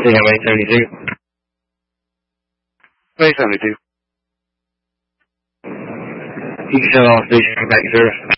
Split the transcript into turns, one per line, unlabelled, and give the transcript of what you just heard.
Wayne 72.
Wayne 72.
You can show all station back to service.